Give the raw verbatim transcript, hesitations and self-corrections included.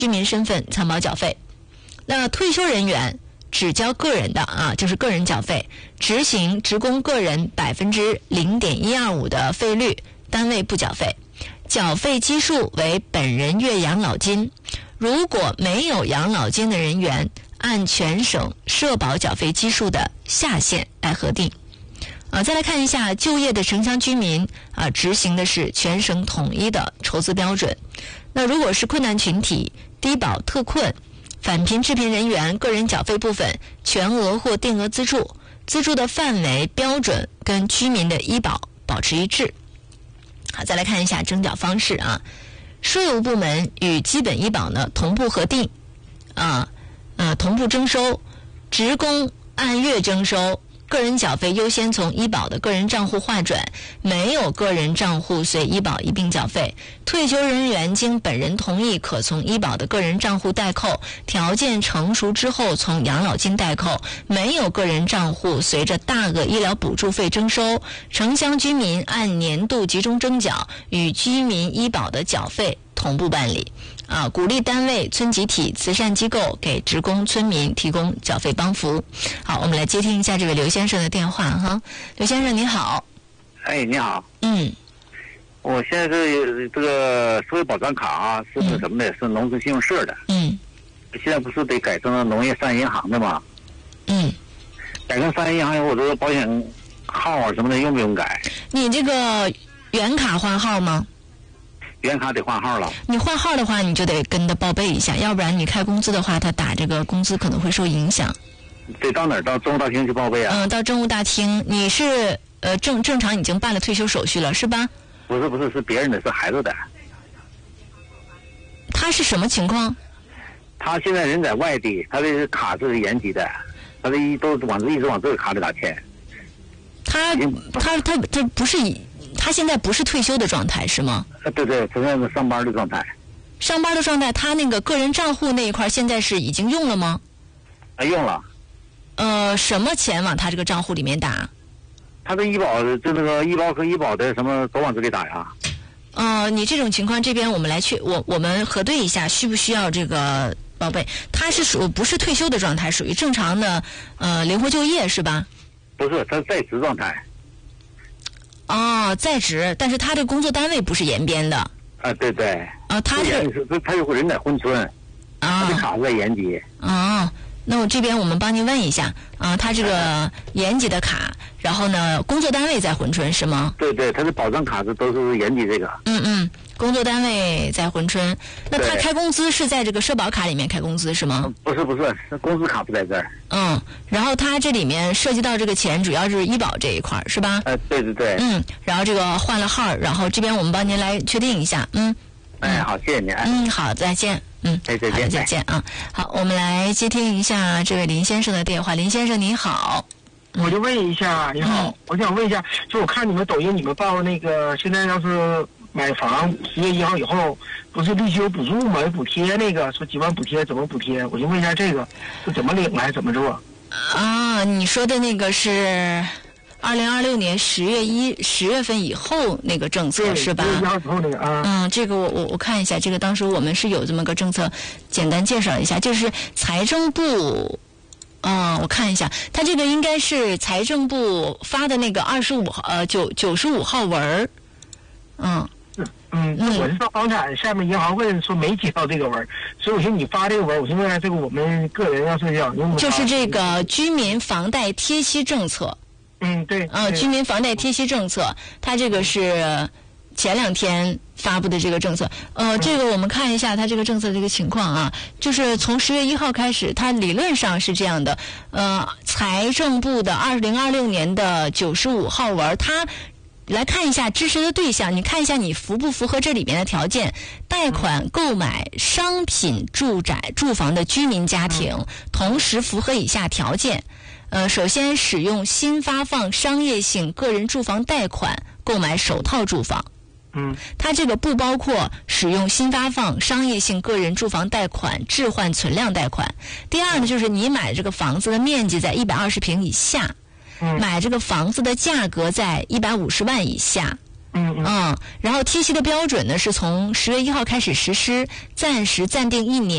居民身份参保缴费。那退休人员只交个人的啊，就是个人缴费，执行职工个人百分之零点一二五的费率，单位不缴费。缴费基数为本人月养老金，如果没有养老金的人员，按全省社保缴费基数的下限来核定。啊，再来看一下就业的城乡居民啊，执行的是全省统一的筹资标准。那如果是困难群体、低保特困、返贫致贫人员，个人缴费部分全额或定额资助，资助的范围标准跟居民的医保保持一致。好，再来看一下征缴方式啊，税务部门与基本医保呢同步核定，啊，呃，同步征收，职工按月征收。个人缴费优先从医保的个人账户划转，没有个人账户随医保一并缴费。退休人员经本人同意，可从医保的个人账户代扣，条件成熟之后从养老金代扣。没有个人账户，随着大额医疗补助费征收。城乡居民按年度集中征缴，与居民医保的缴费同步办理。啊，鼓励单位、村集体、慈善机构给职工、村民提供缴费帮扶。好，我们来接听一下这位刘先生的电话哈。刘先生你好。 哎，你好。 嗯。 我现在这这个社会保障卡啊，是那什么的？嗯、是农村信用社的。 嗯。 现在不是得改成农业商业银行的吗？ 嗯。 改成商业银行以后，我这个保险号啊什么的用不用改？ 你这个原卡换号吗？ 原卡得换号了。 你换号的话，你就得跟他报备一下，要不然你开工资的话，他打这个工资可能会受影响。 得到哪儿？到政务大厅去报备啊？ 嗯，到政务大厅。你是呃正正常已经办了退休手续了是吧？ 不是不是，是别人的，是孩子的。 他是什么情况？ 他现在人在外地，他的卡是延期的，他的一都往一直往这个卡里打钱。 他他他他不是以。他现在不是退休的状态是吗？ 呃，对对，现在是上班的状态。 上班的状态，他那个个人账户那一块现在是已经用了吗？ 啊，用了。 呃，什么钱往他这个账户里面打？ 他的医保，就那个医保和医保的什么都往这里打呀。 呃，你这种情况，这边我们来去我我们核对一下，需不需要这个报备？他是属不是退休的状态，属于正常的呃灵活就业是吧？ 不是，他是在职状态。 哦，在职，但是他的工作单位不是延边的。 啊，对对。 啊，他是他有个人在珲春。啊。他的卡在延吉。 啊，那我这边我们帮您问一下啊，他这个延吉的卡，然后呢，工作单位在珲春是吗？ 对对，他的保障卡是都是延吉这个。 嗯嗯，工作单位在珲春，那他开工资是在这个社保卡里面开工资是吗？ 不是不是，工资卡不在这儿。 嗯，然后他这里面涉及到这个钱，主要是医保这一块是吧？ 呃，对对对。 嗯，然后这个换了号，然后这边我们帮您来确定一下。嗯。 哎，好，谢谢您。 嗯，好，再见。嗯， 哎，再见， 再见啊。好，我们来接听一下这位林先生的电话。林先生你好。 我就问一下，你好，嗯、我想问一下，就我看你们抖音，你们报那个现在要是买房十月一号以后，不是必须有补助吗？有补贴那个说几万补贴怎么补贴？我就问一下这个是怎么领还是怎么做？ 啊，你说的那个是二零二六年十月一十月份以后那个政策是吧？ 十月一号以后那个啊。 嗯，这个我我我看一下，这个当时我们是有这么个政策，简单介绍一下，就是财政部。啊、哦，我看一下，他这个应该是财政部发的那个二十五号呃九九十五号文儿，嗯嗯嗯，我是到房产，下面银行问说没接到这个文，所以我寻思你发这个文，我寻思这个我们个人要是想用， 就是这个居民房贷贴息政策， 嗯对， 呃居民房贷贴息政策，它这个是前两天发布的这个政策，呃，这个我们看一下它这个政策的这个情况啊，就是从十月一号开始，它理论上是这样的，呃，财政部的二零二六年的九十五号文，它来看一下支持的对象，你看一下你符不符合这里面的条件，贷款购买商品住宅住房的居民家庭，同时符合以下条件。呃，首先使用新发放商业性个人住房贷款购买首套住房。 嗯， 它这个不包括使用新发放商业性个人住房贷款置换存量贷款。第二呢，就是你买这个房子的面积在一百二十平以下， 嗯， 买这个房子的价格在一百五十万以下， 嗯嗯。 嗯，然后贴息的标准呢是从十月一号开始实施，暂时暂定一年。